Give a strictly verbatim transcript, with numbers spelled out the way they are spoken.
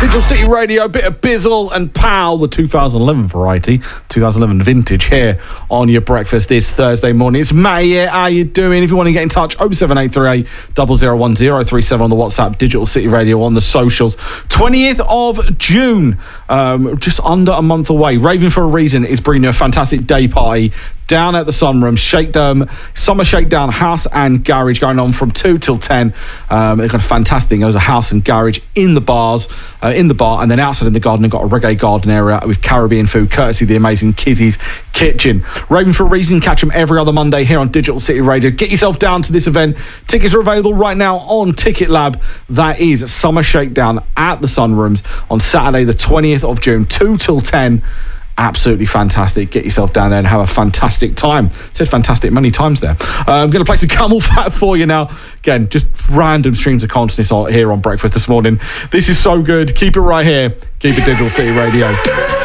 Digital City Radio, bit of Bizzle and Pal, the two thousand eleven variety, two thousand eleven vintage here on your breakfast this Thursday morning. It's Matty here. How you doing? If you want to get in touch, oh seven eight three eight, zero zero one zero three seven on the WhatsApp, Digital City Radio on the socials. twentieth of June, um, just under a month away. Raving for a Reason is bringing you a fantastic day party down at the Sunroom. Shakedown, Summer Shakedown House and Garage going on from two till ten. Um, they've got a fantastic thing. There's a house and garage in the bars, uh, in the bar, and then outside in the garden, they've got a reggae garden area with Caribbean food, courtesy of the amazing Kizzy's Kitchen. Raving for a Reason, catch them every other Monday here on Digital City Radio. Get yourself down to this event. Tickets are available right now on Ticket Lab. That is Summer Shakedown at the Sunrooms on Saturday, the twentieth of June, two till ten. Absolutely fantastic. Get yourself down there and have a fantastic time. It says fantastic many times there. Uh, I'm going to play some Camel Fat for you now. Again, just random streams of consciousness here on breakfast this morning. This is so good. Keep it right here. Keep it Digital City Radio.